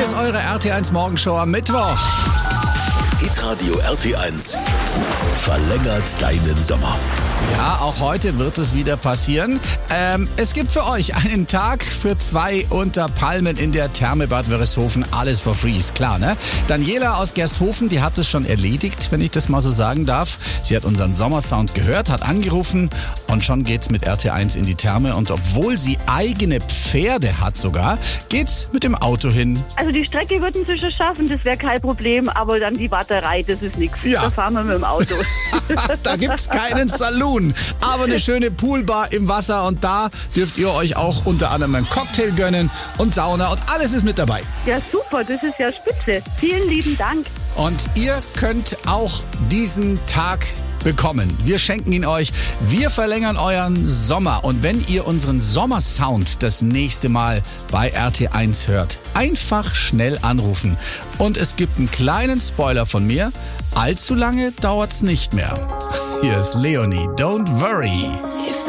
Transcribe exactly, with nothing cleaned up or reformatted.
Hier ist eure R T eins Morgenshow am Mittwoch. Hitradio R T eins verlängert deinen Sommer. Ja, auch heute wird es wieder passieren. Ähm, es gibt für euch einen Tag für zwei unter Palmen in der Therme Bad Wörishofen. Alles for free, ist klar, ne? Daniela aus Gersthofen, die hat es schon erledigt, wenn ich das mal so sagen darf. Sie hat unseren Sommersound gehört, hat angerufen und schon geht's mit R T eins in die Therme. Und obwohl sie eigene Pferde hat sogar, geht's mit dem Auto hin. Also die Strecke würden sie schon schaffen, das wäre kein Problem, aber dann die Warterei, das ist nichts. Ja. Da fahren wir mit dem Auto. Da gibt's keinen Saloon, aber eine schöne Poolbar im Wasser und da dürft ihr euch auch unter anderem einen Cocktail gönnen und Sauna und alles ist mit dabei. Ja, super, das ist ja spitze. Vielen lieben Dank. Und ihr könnt auch diesen Tag bekommen. Wir schenken ihn euch. Wir verlängern euren Sommer. Und wenn ihr unseren Sommersound das nächste Mal bei R T eins hört, einfach schnell anrufen. Und es gibt einen kleinen Spoiler von mir. Allzu lange dauert's nicht mehr. Hier ist Leonie. Don't worry.